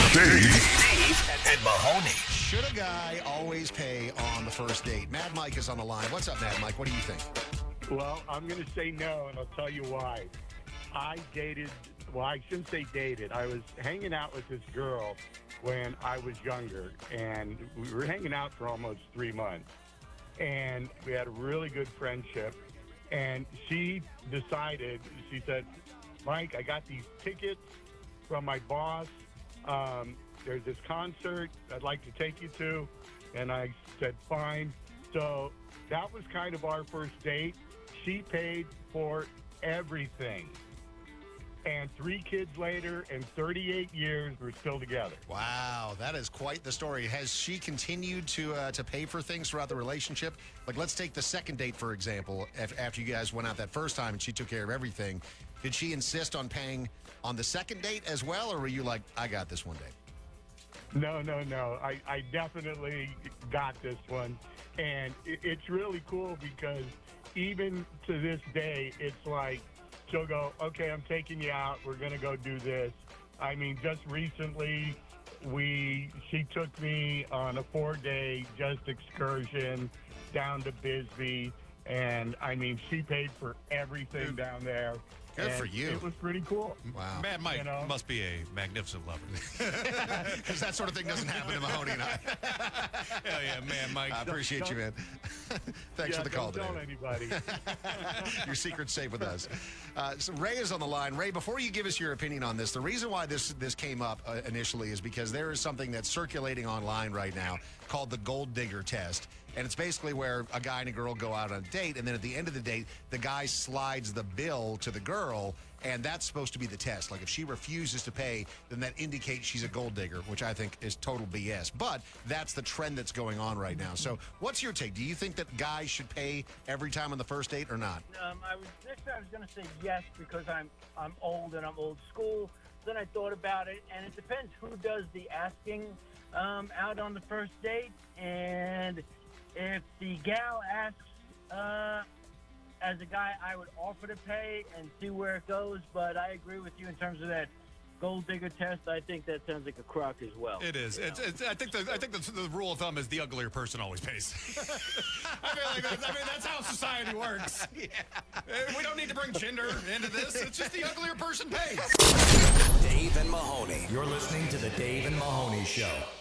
Dave and Mahoney. Should a guy always pay on the first date? Mad Mike is on the line. What's up, Mad Mike? What do you think? Well, I'm going to say no, and I'll tell you why. I shouldn't say dated. I was hanging out with this girl when I was younger, and we were hanging out for almost 3 months. And we had a really good friendship. And she said, Mike, I got these tickets from my boss. There's this concert I'd like to take you to. And I said, fine. So that was kind of our first date. She paid for everything. And 3 kids later, and 38 years, we're still together. Wow, that is quite the story. Has she continued to pay for things throughout the relationship? Like, let's take the second date, for example. After you guys went out that first time and she took care of everything, did she insist on paying on the second date as well, or were you like, I got this one day? No. I definitely got this one. And it's really cool because even to this day, it's like, she'll go, okay, I'm taking you out. We're going to go do this. I mean, just recently, she took me on a 4-day just excursion down to Bisbee. And, I mean, she paid for everything down there. Good for you. It was pretty cool. Wow. Mad Mike must be a magnificent lover. Because that sort of thing doesn't happen to Mahoney and I. Hell yeah, Mad Mike. I appreciate you, man. Thanks for the call today. Don't tell anybody. Your secret's safe with us. So Ray is on the line. Ray, before you give us your opinion on this, the reason why this came up initially is because there is something that's circulating online right now called the gold digger test. And it's basically where a guy and a girl go out on a date, and then at the end of the date, the guy slides the bill to the girl, and that's supposed to be the test. Like, if she refuses to pay, then that indicates she's a gold digger, which I think is total BS. But that's the trend that's going on right now. So what's your take? Do you think that guys should pay every time on the first date or not? I was going to say yes because I'm old and I'm old school. Then I thought about it, and it depends who does the asking out on the first date. And if the gal asks as a guy, I would offer to pay and see where it goes. But I agree with you in terms of that gold digger test. I think that sounds like a crock as well. It is. I think the rule of thumb is the uglier person always pays. I mean, that's how society works. Yeah. We don't need to bring gender into this. It's just the uglier person pays. Dave and Mahoney. You're listening to the Dave and Mahoney Show.